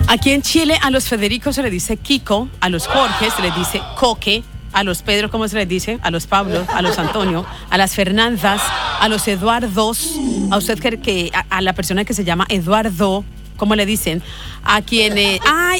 Aquí en Chile a los Federicos se les dice Kiko, a los Jorge se les dice Coque, a los Pedro, ¿cómo se les dice? A los Pablo, a los Antonio, a las Fernandas, a los Eduardos, a usted a la persona que se llama Eduardo, ¿cómo le dicen? A quien, ¡ay!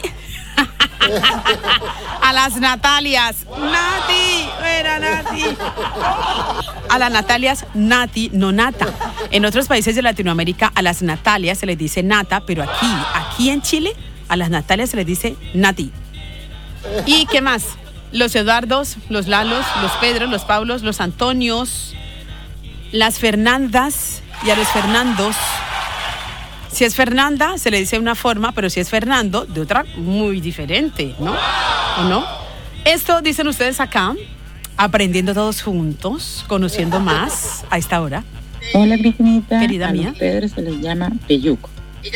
A las Natalias, Nati, era Nati. A las Natalias, Nati, no Nata. En otros países de Latinoamérica a las Natalias se les dice Nata, pero aquí en Chile a las Natalias se les dice Nati. ¿Y qué más? Los Eduardos, los Lalos, los Pedros, los Paulos, los Antonios, las Fernandas y a los Fernandos. Si es Fernanda, se le dice de una forma, pero si es Fernando, de otra muy diferente, ¿no? ¿O no? Esto dicen ustedes acá, aprendiendo todos juntos, conociendo más a esta hora. Hola, Cristinita. Querida mía. A los Pedro se les llama Peyuco.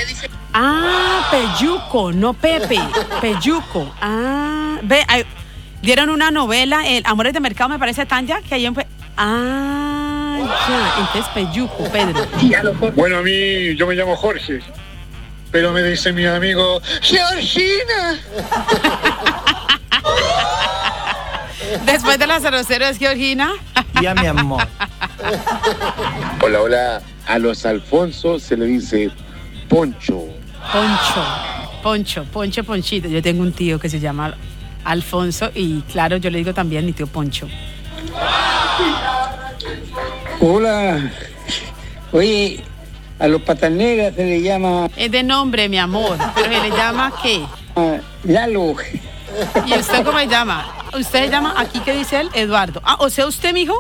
Peyuco, no Pepe. Peyuco. Ve, dieron una novela, el Amores de Mercado, me parece, Tanya, que ahí ya, entonces Peyuco, Pedro. Bueno, a mí, yo me llamo Jorge, pero me dice mi amigo, ¡Georgina! Después de la 00 es Georgina. Ya, mi amor. Hola, a los Alfonso se le dice Poncho. Ponchito. Yo tengo un tío que se llama Alfonso y claro, yo le digo también mi tío Poncho. Hola. Oye, a los Patas Negras se le llama... Es de nombre, mi amor, pero se le llama ¿qué? Lalo. ¿Y usted cómo se llama? Usted se llama, aquí que dice él, Eduardo. O sea, ¿usted, mijo?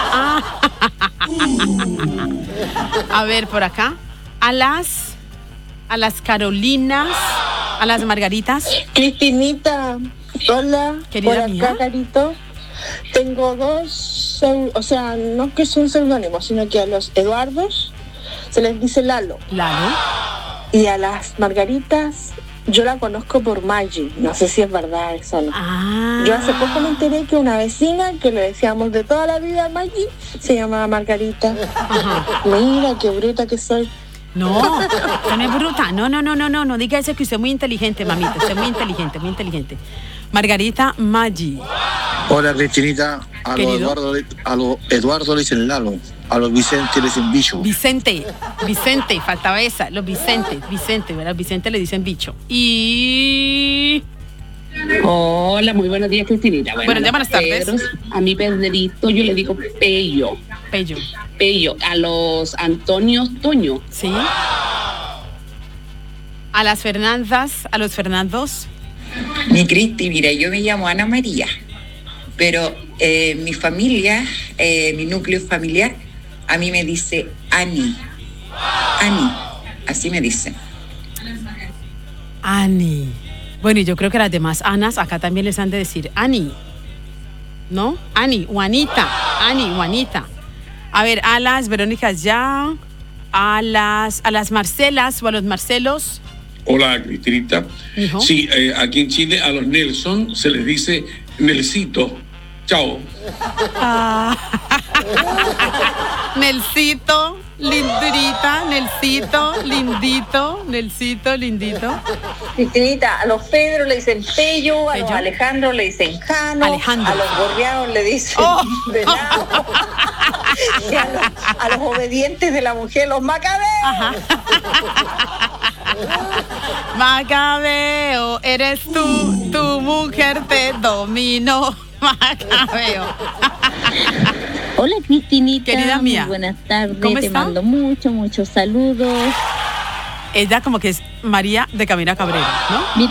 A ver, por acá. A las Carolinas, a las Margaritas. Cristinita, hola. Querida por acá, mía. Carito. Tengo dos, o sea, no que son seudónimos, sino que a los Eduardos se les dice Lalo. Y a las Margaritas, yo la conozco por Maggie. No sé si es verdad eso o no. Yo hace poco me enteré que una vecina que le decíamos de toda la vida a Maggie se llamaba Margarita. Mira, qué bruta que soy. No, usted no es bruta. No diga eso, que usted es muy inteligente, mamita. Usted es muy inteligente. Margarita Maggi. Hola, Cristinita. A los Eduardo le dicen Lalo. A los Vicente le dicen Bicho. Vicente, faltaba esa. Los Vicente, ¿verdad? Vicente le dicen bicho. Y... Hola, muy buenos días, Cristinita. Buenos días, buenas tardes. A mi Pedrito yo le digo Pello. A los Antonios, Toño. Sí. A las Fernandas, a los Fernandos. Mi Cristi, mira, yo me llamo Ana María, pero mi familia, mi núcleo familiar, a mí me dice Ani, así me dicen. Ani. Bueno, y yo creo que las demás Anas acá también les han de decir Ani, ¿no? Ani, Juanita. A ver, a las Verónicas ya, a las Marcelas o a los Marcelos. Hola, Cristinita. ¿Hijo? Sí, aquí en Chile a los Nelson se les dice Nelsito. Chao. Nelsito, lindurita, Nelsito, lindito. Cristinita, a los Pedro le dicen Pello, a los Alejandro le dicen Jano, a los Gorrianos le dicen Venado, y a los obedientes de la mujer, los Macabeos. Macabeo, eres tú, tu mujer te dominó. Macabeo. Hola, Cristinita. Querida mía. Muy buenas tardes. ¿Cómo te está? mando muchos saludos. Ella como que es María de Camila Cabrera, ¿no?